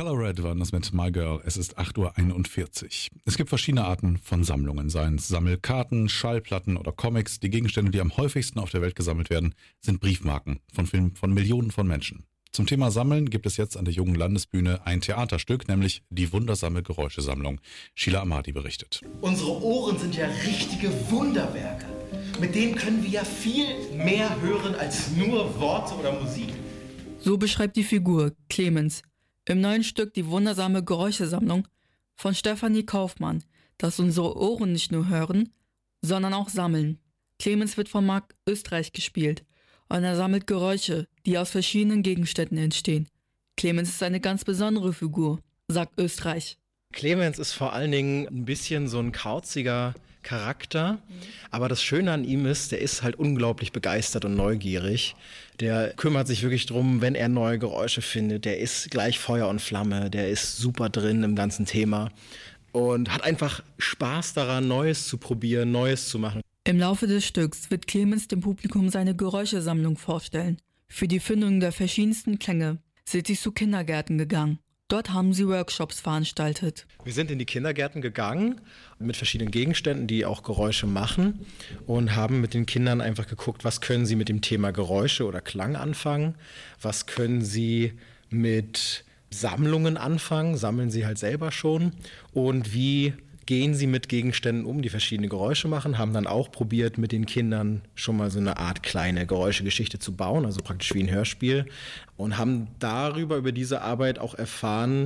Color Red waren das mit My Girl. Es ist 8:41 Uhr. Es gibt verschiedene Arten von Sammlungen, seien es Sammelkarten, Schallplatten oder Comics. Die Gegenstände, die am häufigsten auf der Welt gesammelt werden, sind Briefmarken von Filmen von Millionen von Menschen. Zum Thema Sammeln gibt es jetzt an der Jungen Landesbühne ein Theaterstück, nämlich die wundersame Geräuschesammlung. Sheila Amadi berichtet. Unsere Ohren sind ja richtige Wunderwerke. Mit denen können wir ja viel mehr hören als nur Worte oder Musik. So beschreibt die Figur Clemens im neuen Stück Die wundersame Geräuschesammlung von Stefanie Kaufmann, das unsere Ohren nicht nur hören, sondern auch sammeln. Clemens wird von Marc Österreich gespielt und er sammelt Geräusche, die aus verschiedenen Gegenständen entstehen. Clemens ist eine ganz besondere Figur, sagt Österreich. Clemens ist vor allen Dingen ein bisschen so ein kauziger Charakter, aber das Schöne an ihm ist, der ist halt unglaublich begeistert und neugierig. Der kümmert sich wirklich drum, wenn er neue Geräusche findet. Der ist gleich Feuer und Flamme, der ist super drin im ganzen Thema und hat einfach Spaß daran, Neues zu probieren, Neues zu machen. Im Laufe des Stücks wird Clemens dem Publikum seine Geräuschesammlung vorstellen. Für die Findung der verschiedensten Klänge sind sie zu Kindergärten gegangen. Dort haben sie Workshops veranstaltet. Wir sind in die Kindergärten gegangen mit verschiedenen Gegenständen, die auch Geräusche machen und haben mit den Kindern einfach geguckt, was können sie mit dem Thema Geräusche oder Klang anfangen, was können sie mit Sammlungen anfangen, sammeln sie halt selber schon und wie gehen sie mit Gegenständen um, die verschiedene Geräusche machen, haben dann auch probiert, mit den Kindern schon mal so eine Art kleine Geräuschegeschichte zu bauen, also praktisch wie ein Hörspiel und haben über diese Arbeit auch erfahren,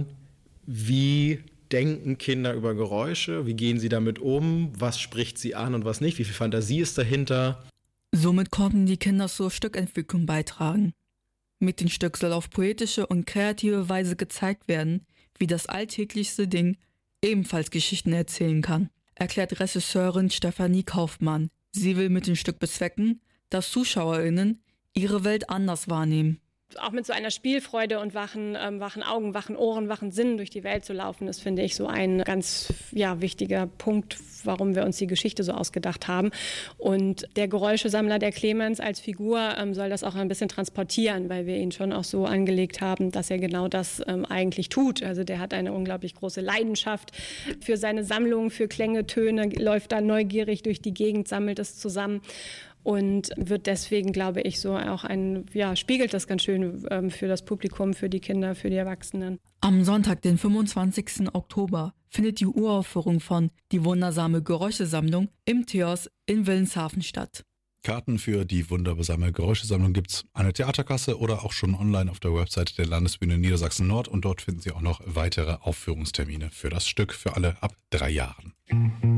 wie denken Kinder über Geräusche, wie gehen sie damit um, was spricht sie an und was nicht, wie viel Fantasie ist dahinter. Somit konnten die Kinder zur Stückentwicklung beitragen. Mit dem Stück soll auf poetische und kreative Weise gezeigt werden, wie das alltäglichste Ding ebenfalls Geschichten erzählen kann, erklärt Regisseurin Stefanie Kaufmann. Sie will mit dem Stück bezwecken, dass ZuschauerInnen ihre Welt anders wahrnehmen. Auch mit so einer Spielfreude und wachen Augen, wachen Ohren, wachen Sinnen durch die Welt zu laufen, das finde ich so ein ganz wichtiger Punkt, warum wir uns die Geschichte so ausgedacht haben. Und der Geräuschesammler, der Clemens als Figur, soll das auch ein bisschen transportieren, weil wir ihn schon auch so angelegt haben, dass er genau das eigentlich tut. Also der hat eine unglaublich große Leidenschaft für seine Sammlung, für Klänge, Töne, läuft da neugierig durch die Gegend, sammelt es zusammen. Und wird deswegen, glaube ich, so auch spiegelt das ganz schön für das Publikum, für die Kinder, für die Erwachsenen. Am Sonntag, den 25. Oktober, findet die Uraufführung von Die wundersame Geräuschesammlung im Theos in Wilhelmshaven statt. Karten für die wundersame Geräuschesammlung gibt's an der Theaterkasse oder auch schon online auf der Website der Landesbühne Niedersachsen Nord und dort finden Sie auch noch weitere Aufführungstermine für das Stück für alle ab 3 Jahren.